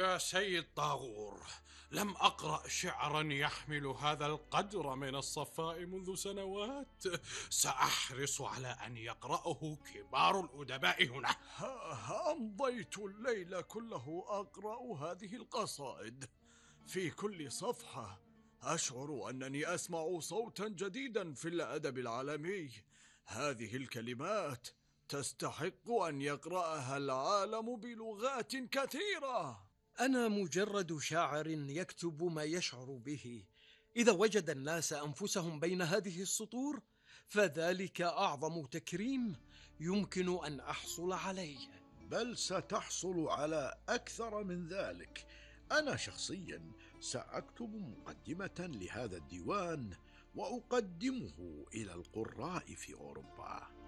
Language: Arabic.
يا سيد طاغور، لم أقرأ شعرا يحمل هذا القدر من الصفاء منذ سنوات. سأحرص على أن يقرأه كبار الأدباء هنا. أمضيت الليل كله أقرأ هذه القصائد. في كل صفحة أشعر أنني أسمع صوتا جديدا في الأدب العالمي. هذه الكلمات تستحق أن يقرأها العالم بلغات كثيرة. أنا مجرد شاعر يكتب ما يشعر به. إذا وجد الناس أنفسهم بين هذه السطور فذلك أعظم تكريم يمكن أن أحصل عليه. بل ستحصل على أكثر من ذلك. أنا شخصيا سأكتب مقدمة لهذا الديوان وأقدمه إلى القراء في أوروبا.